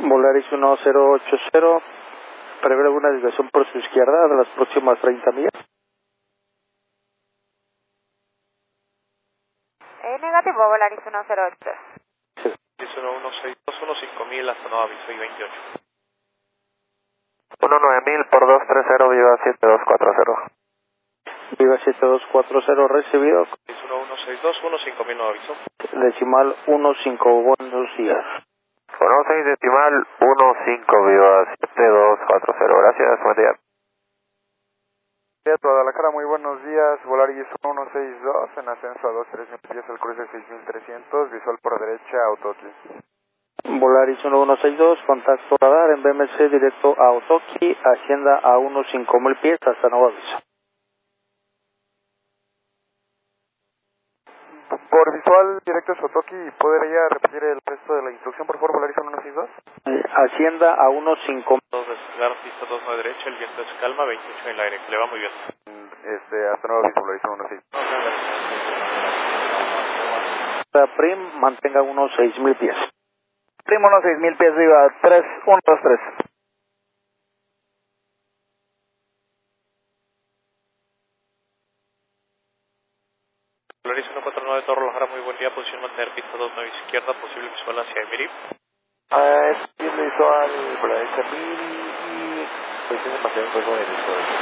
Volaris 1080, prevé una desviación por su izquierda de las próximas 30 millas. Negativo, Volaris 108. Sí. 1162, 5000 hasta nuevo aviso y 28. 19000 por 230, viva 7240. Viva 7240, recibido. 1162, 5000 nuevo aviso. Decimal 15, buenos días. 16 decimal 15, viva 7240. Gracias, buen día. Guadalajara, muy buenos días. Volaris 162 en ascenso a 23 pies al cruce 6300, visual por derecha, Autoki. Volaris 1162, contacto radar en BMC directo a Otoki, Hacienda a 15,000 pies hasta nuevo aviso. Por visual directo a Otoki, ¿podría repetir el resto de la instrucción, por favor, Volaris 162? Hacienda a 15,000. Dos despegar, pista 2 a derecha, el viento es calma, 28 en el aire, que le va muy bien. Hasta nuevo aviso, Volaris 162. Prim, mantenga 6,000 pies. Primo 6000 pies, viva 3123. Volaris 149, Torre Lojara, muy buen día, posición mantener pista 2 9 izquierda, posible visual hacia Emiri. Es posible visual por la derecha, y posición de mantener un poco de visual.